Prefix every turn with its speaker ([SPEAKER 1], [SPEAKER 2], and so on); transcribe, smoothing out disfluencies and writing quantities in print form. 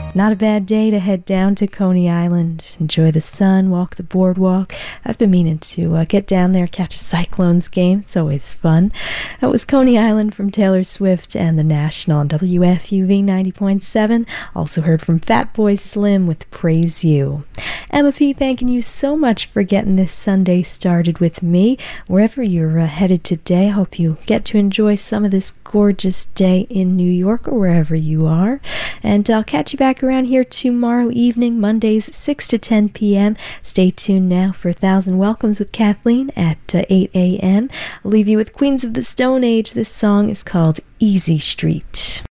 [SPEAKER 1] Not a bad day to head down to Coney Island, enjoy the sun, walk the boardwalk. I've been meaning to get down there, catch a Cyclones game. It's always fun. That was Coney Island from Taylor Swift and The National on WFUV 90.7. Also heard from Fatboy Slim with Praise You. Emma P, thanking you so much for getting this Sunday started with me. Wherever you're headed today, I hope you get to enjoy some of this gorgeous day in New York or wherever you are. And I'll catch you back around here tomorrow evening, Mondays 6 to 10 p.m. Stay tuned now for 1,000 Welcomes with Kathleen at 8 a.m. I'll leave you with Queens of the Stone Age. This song is called Easy Street.